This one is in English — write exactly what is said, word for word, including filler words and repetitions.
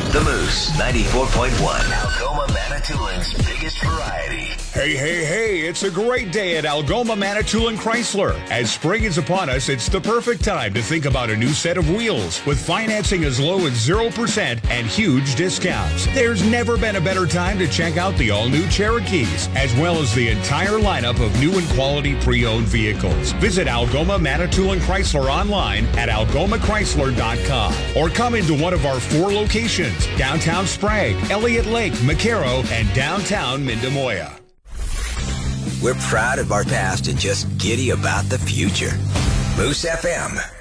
The Moose, ninety-four point one. Algoma Manitoulин's biggest variety. Hey, hey, hey, it's a great day at Algoma Manitoulin Chrysler. As spring is upon us, it's the perfect time to think about a new set of wheels with financing as low as zero percent and huge discounts. There's never been a better time to check out the all-new Cherokees, as well as the entire lineup of new and quality pre-owned vehicles. Visit Algoma Manitoulin Chrysler online at algoma chrysler dot com or come into one of our four locations, downtown Sprague, Elliott Lake, McCarrow, and downtown Mindemoya. We're proud of our past and just giddy about the future. Moose F M.